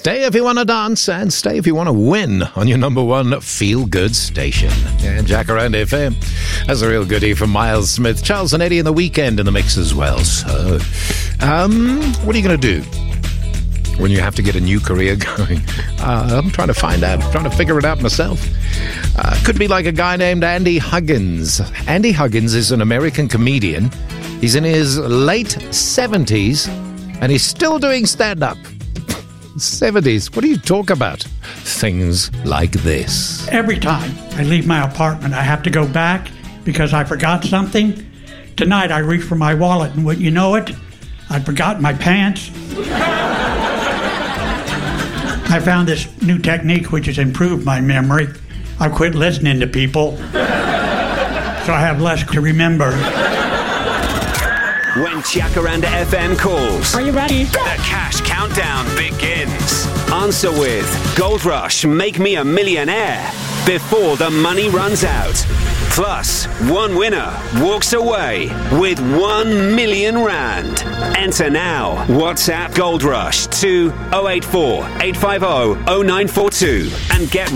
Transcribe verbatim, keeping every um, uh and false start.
Stay if you want to dance and stay if you want to win on your number one feel-good station. Yeah, Jacaranda F M. That's a real goodie from Miles Smith. Charles and Eddie in the weekend in the mix as well. So, um, what are you going to do when you have to get a new career going? Uh, I'm trying to find out. I'm trying to figure it out myself. Uh, could be like a guy named Andy Huggins. Andy Huggins is an American comedian. He's in his late seventies and he's still doing stand-up. seventies. What do you talk about? Things like this. Every time I leave my apartment, I have to go back because I forgot something. Tonight, I reached for my wallet, and wouldn't you know it, I forgot my pants. I found this new technique which has improved my memory. I quit listening to people, so I have less to remember. When Jacaranda F M calls, Are you ready? The cash countdown begins. Answer with Gold Rush, Make Me a Millionaire before the money runs out. Plus, one winner walks away with one million rand. Enter now. WhatsApp Gold Rush to oh eight four, eight five oh, oh nine four two and get